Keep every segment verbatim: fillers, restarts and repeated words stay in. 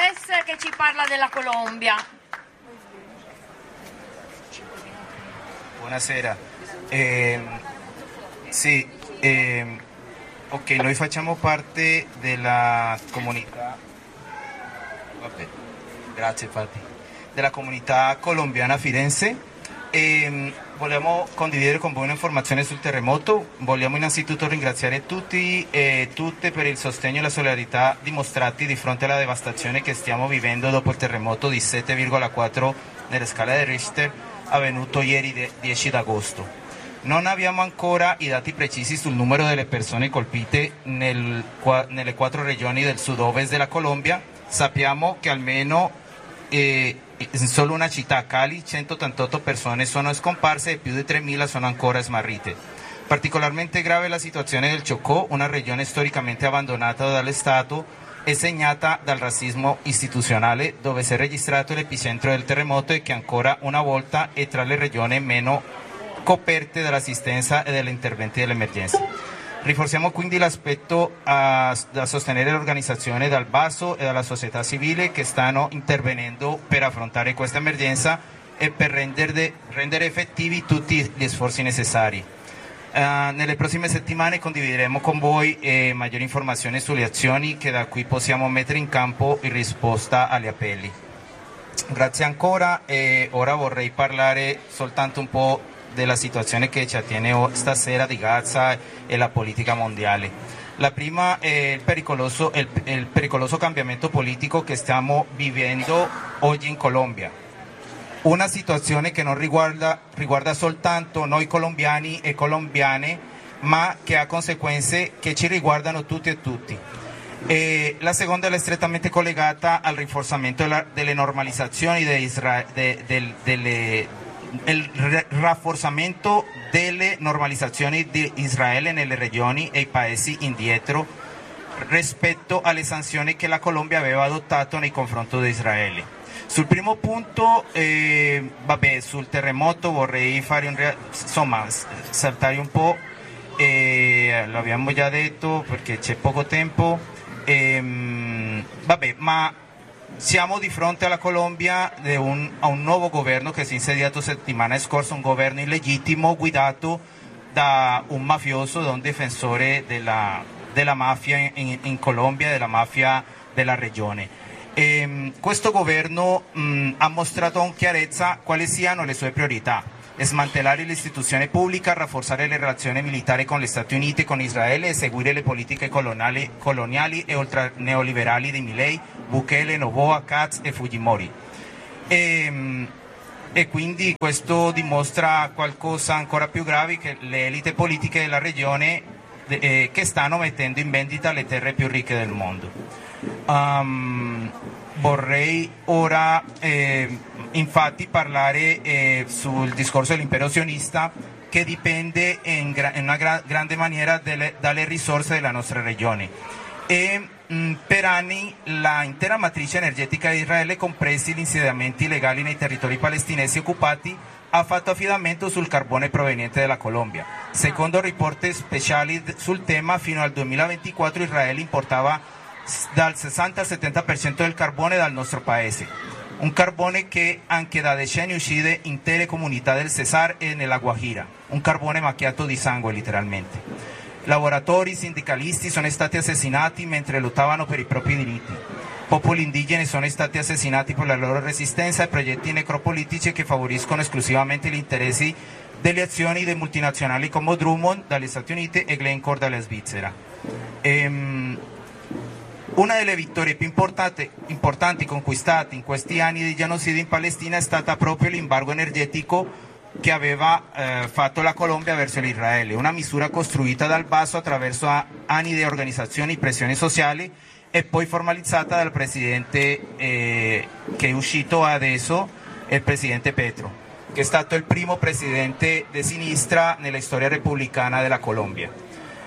López che ci parla della Colombia. Buonasera. Eh, sì, eh, ok, noi facciamo parte della comunità, vabbè, grazie Fati, della comunità colombiana a Firenze e vogliamo condividere con voi un'informazione sul terremoto. Vogliamo innanzitutto ringraziare tutti e tutte per il sostegno e la solidarietà dimostrati di fronte alla devastazione che stiamo vivendo dopo il terremoto di sette virgola quattro nella scala di Richter avvenuto ieri dieci d'agosto. Non abbiamo ancora i dati precisi sul numero delle persone colpite nel, nelle quattro regioni del sud-ovest della Colombia. Sappiamo che almeno eh, in solo una città, Cali, centottantotto persone sono scomparse e più di tremila sono ancora smarrite. Particolarmente grave la situazione del Chocó, una regione storicamente abbandonata dallo Stato e segnata dal razzismo istituzionale, dove si è registrato l'epicentro del terremoto e che ancora una volta è tra le regioni meno coperte dall'assistenza e degli interventi dell'emergenza. Rinforziamo quindi l'aspetto uh, da sostenere l'organizzazione dal basso e dalla società civile che stanno intervenendo per affrontare questa emergenza e per rendere, rendere effettivi tutti gli sforzi necessari. Uh, nelle prossime settimane condivideremo con voi eh, maggiori informazioni sulle azioni che da qui possiamo mettere in campo in risposta agli appelli. Grazie ancora e ora vorrei parlare soltanto un po' della situazione che ci attiene stasera di Gaza e la politica mondiale. La prima è il pericoloso, il, il pericoloso cambiamento politico che stiamo vivendo oggi in Colombia. Una situazione che non riguarda, riguarda soltanto noi colombiani e colombiane, ma che ha conseguenze che ci riguardano tutti e tutti. E la seconda è strettamente collegata al rinforzamento della, delle normalizzazioni de Isra de, de, delle, il rafforzamento delle normalizzazioni di Israele nelle regioni e i paesi indietro rispetto alle sanzioni che la Colombia aveva adottato nei confronti di Israele. Sul primo punto, eh, vabbè, sul terremoto vorrei fare un insomma, saltare un po', eh, lo abbiamo già detto perché c'è poco tempo, eh, vabbè, ma siamo di fronte alla Colombia di un, a un nuovo governo che si è insediato settimana scorsa, un governo illegittimo guidato da un mafioso, da un difensore della, della mafia in, in Colombia, della mafia della regione. E, questo governo mh, ha mostrato con chiarezza quali siano le sue priorità: smantellare l'istituzione pubblica, rafforzare le relazioni militari con gli Stati Uniti e con Israele e seguire le politiche coloniali, coloniali e ultraneoliberali di Milei, Bukele, Noboa, Katz e Fujimori. E, mh, e quindi questo dimostra qualcosa ancora più grave, che le elite politiche della regione eh, che stanno mettendo in vendita le terre più ricche del mondo. Um, vorrei ora eh, infatti parlare eh, sul discorso dell'impero sionista, che dipende in, gra in una gra grande maniera delle, dalle risorse della nostra regione e mh, per anni l'intera matrice energetica di Israele, compresi gli insediamenti illegali nei territori palestinesi occupati, ha fatto affidamento sul carbone proveniente dalla Colombia. Secondo riporti speciali sul tema, fino al duemilaventiquattro Israele importava dal sessanta al settanta per cento del carbone dal nostro paese, un carbone che anche da decenni uccide intere comunità del Cesar e nella Guajira, un carbone macchiato di sangue letteralmente. Lavoratori, sindacalisti sono stati assassinati mentre lottavano per i propri diritti, popoli indigeni sono stati assassinati per la loro resistenza e progetti necropolitici che favoriscono esclusivamente gli interessi delle azioni dei multinazionali come Drummond dagli Stati Uniti e Glencore dalla Svizzera. Ehm, Una delle vittorie più importanti, importanti conquistate in questi anni di genocidio in Palestina è stata proprio l'embargo energetico che aveva eh, fatto la Colombia verso l'Israele, una misura costruita dal basso attraverso anni di organizzazioni e pressioni sociali e poi formalizzata dal presidente eh, che è uscito adesso, il presidente Petro, che è stato il primo presidente di sinistra nella storia repubblicana della Colombia.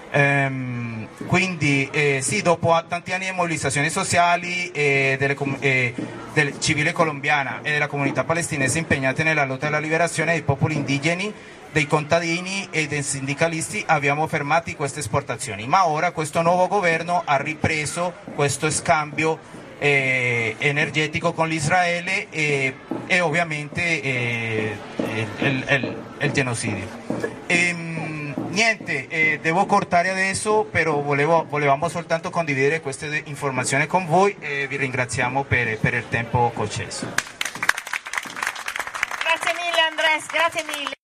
Ehm, quindi eh, sì, dopo tanti anni di mobilizzazioni sociali e delle, eh, del civile colombiana e della comunità palestinese impegnate nella lotta alla liberazione dei popoli indigeni, dei contadini e dei sindicalisti, abbiamo fermato queste esportazioni, ma ora questo nuovo governo ha ripreso questo scambio eh, energetico con l'Israele e, e ovviamente eh, il, il, il genocidio. E, niente, eh, devo cortare adesso, però volevo, volevamo soltanto condividere queste informazioni con voi e vi ringraziamo per, per il tempo concesso. Grazie mille Andres, grazie mille.